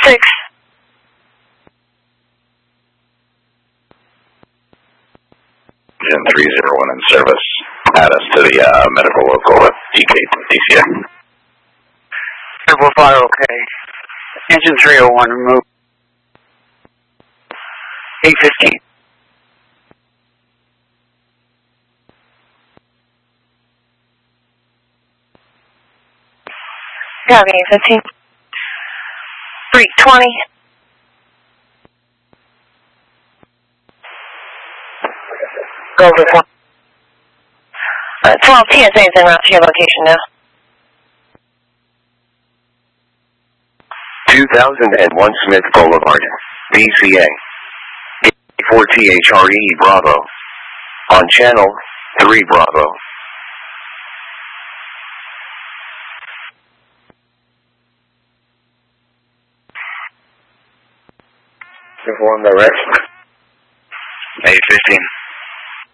6. Gen 301 in service. Add us to the medical local at DCA. Turbo fire, okay. Engine 301, remove. 815. Copy, 815. 320. Go over 1. 12 TSA is en route to your location now. 2001 Smith Boulevard, DCA. 4THRE Bravo. On channel 3 Bravo. Inform direction. 815.